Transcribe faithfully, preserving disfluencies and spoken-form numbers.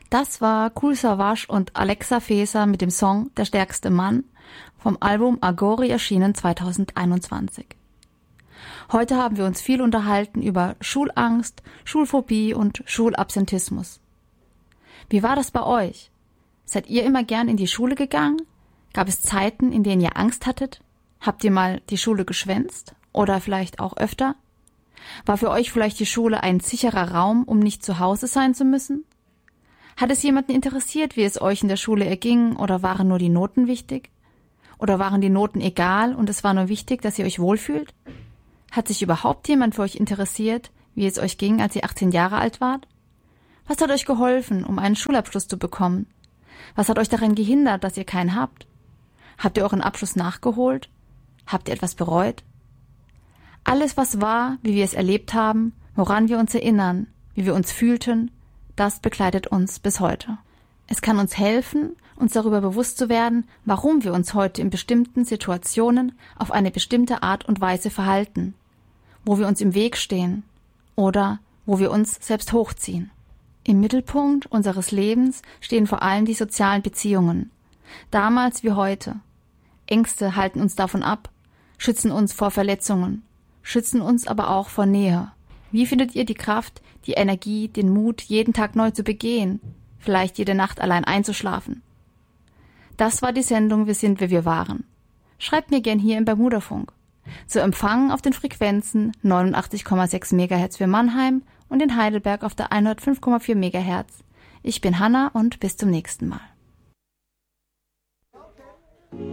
Das war Kool Savas und Alexa Feser mit dem Song Der stärkste Mann vom Album Agori, erschienen zweitausendeinundzwanzig. Heute haben wir uns viel unterhalten über Schulangst, Schulphobie und Schulabsentismus. Wie war das bei euch? Seid ihr immer gern in die Schule gegangen? Gab es Zeiten, in denen ihr Angst hattet? Habt ihr mal die Schule geschwänzt? Oder vielleicht auch öfter? War für euch vielleicht die Schule ein sicherer Raum, um nicht zu Hause sein zu müssen? Hat es jemanden interessiert, wie es euch in der Schule erging, oder waren nur die Noten wichtig? Oder waren die Noten egal und es war nur wichtig, dass ihr euch wohlfühlt? Hat sich überhaupt jemand für euch interessiert, wie es euch ging, als ihr achtzehn Jahre alt wart? Was hat euch geholfen, um einen Schulabschluss zu bekommen? Was hat euch daran gehindert, dass ihr keinen habt? Habt ihr euren Abschluss nachgeholt? Habt ihr etwas bereut? Alles, was war, wie wir es erlebt haben, woran wir uns erinnern, wie wir uns fühlten, das begleitet uns bis heute. Es kann uns helfen, uns darüber bewusst zu werden, warum wir uns heute in bestimmten Situationen auf eine bestimmte Art und Weise verhalten, wo wir uns im Weg stehen oder wo wir uns selbst hochziehen. Im Mittelpunkt unseres Lebens stehen vor allem die sozialen Beziehungen, damals wie heute. Ängste halten uns davon ab, schützen uns vor Verletzungen, schützen uns aber auch vor Nähe. Wie findet ihr die Kraft, die Energie, den Mut, jeden Tag neu zu begehen, vielleicht jede Nacht allein einzuschlafen? Das war die Sendung Wir sind, wer wir waren. Schreibt mir gern hier im Bermudafunk. Zu empfangen auf den Frequenzen neunundachtzig Komma sechs Megahertz für Mannheim und in Heidelberg auf der hundertfünf Komma vier Megahertz. Ich bin Hanna und bis zum nächsten Mal.